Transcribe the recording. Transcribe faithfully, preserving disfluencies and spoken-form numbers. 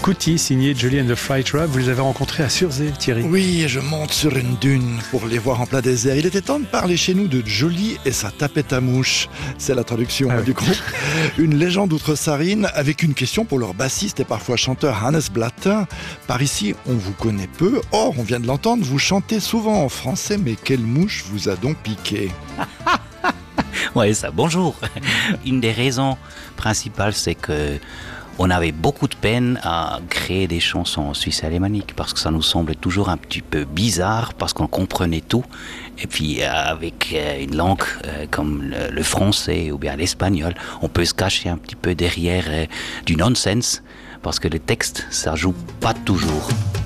Cootie, signé Jolie and the Fright Rub. Vous les avez rencontrés à Surzé, Thierry. Oui, et je monte sur une dune pour les voir en plein désert. Il était temps de parler chez nous de Jolie et sa tapette à mouche. C'est la traduction ah oui. du groupe. Une légende outre-sarine avec une question pour leur bassiste et parfois chanteur Hannes Blatter. Par ici, on vous connaît peu. Or, on vient de l'entendre, vous chantez souvent en français, mais quelle mouche vous a donc piqué? Ouais, ça, bonjour. Une des raisons principales, c'est que on avait beaucoup de peine à créer des chansons en suisse alémanique parce que ça nous semblait toujours un petit peu bizarre parce qu'on comprenait tout. Et puis avec une langue comme le français ou bien l'espagnol, on peut se cacher un petit peu derrière du nonsense parce que le texte, ça joue pas toujours.